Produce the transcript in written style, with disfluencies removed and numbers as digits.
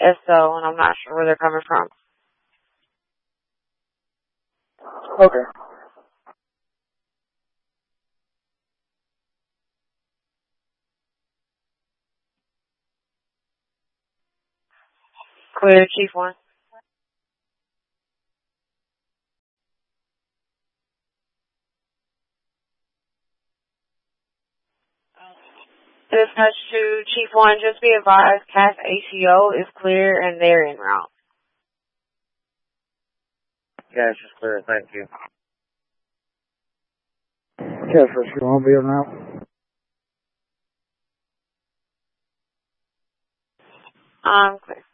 SO, and I'm not sure where they're coming from. Okay. Clear, Chief 1. Dispatch to Chief 1, just be advised, CAS ATO is clear and they're en route. Cash is clear, thank you. Cash rescue won't be around. Clear.